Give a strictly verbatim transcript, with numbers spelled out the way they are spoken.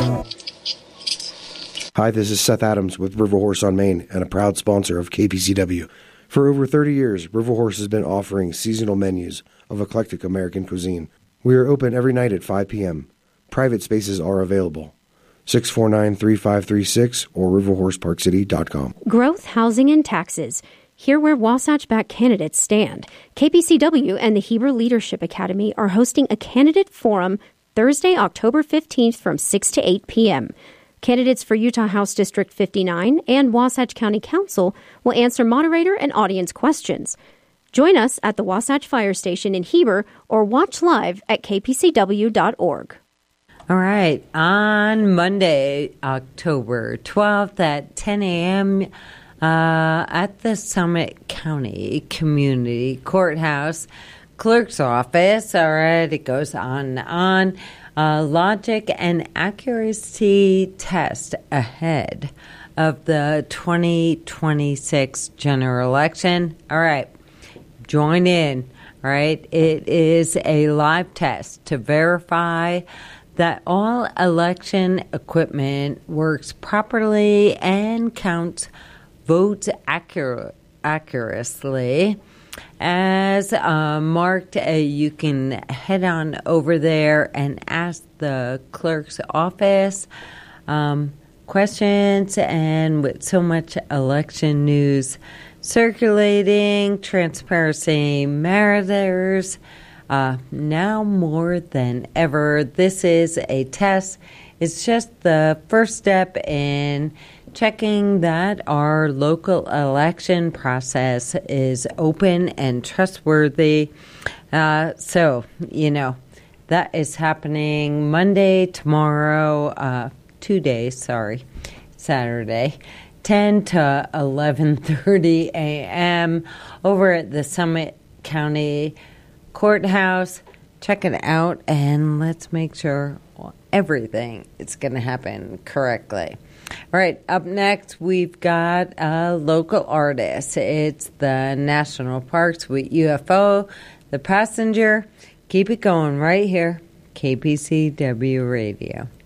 Hi, this is Seth Adams with River Horse on Main and a proud sponsor of K P C W. For over thirty years, River Horse has been offering seasonal menus of eclectic American cuisine. We are open every night at five p.m. Private spaces are available. six four nine, three five three six or river horse park city dot com. Growth, housing, and taxes. Here where Wasatch-backed candidates stand. K P C W and the Heber Leadership Academy are hosting a candidate forum Thursday, October fifteenth from six to eight p.m. Candidates for Utah House District fifty-nine and Wasatch County Council will answer moderator and audience questions. Join us at the Wasatch Fire Station in Heber or watch live at k p c w dot org. All right. On Monday, October twelfth at ten a.m., uh, at the Summit County Community Courthouse Clerk's Office. All right. It goes on and on. Uh, logic and accuracy test ahead of the twenty twenty-six general election. All right. Join in. All right. It is a live test to verify that all election equipment works properly and counts votes accurate, accurately. As uh, marked, uh, you can head on over there and ask the clerk's office um, questions. And with so much election news circulating, transparency matters. Uh, now more than ever, this is a test. It's just the first step in checking that our local election process is open and trustworthy. Uh, so, you know, that is happening Monday, tomorrow, uh, two days, sorry, Saturday, ten to eleven thirty a.m. over at the Summit County Courthouse. Check it out and let's make sure everything is going to happen correctly. All right, up next, we've got a local artist. It's the National Parks with U F O, The Passenger. Keep it going right here, K P C W Radio.